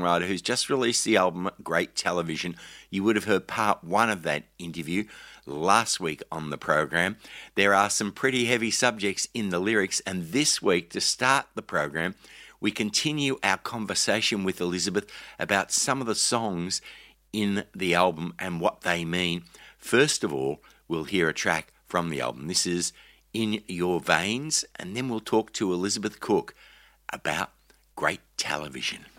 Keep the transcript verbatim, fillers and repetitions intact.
Writer who's just released the album Great Television. You would have heard part one of that interview last week on the program. There are some pretty heavy subjects in the lyrics, and this week, to start the program, we continue our conversation with Elizabeth about some of the songs in the album and what they mean. First of all, we'll hear a track from the album. This is In Your Veins, and then we'll talk to Elizabeth Cook about Great Television.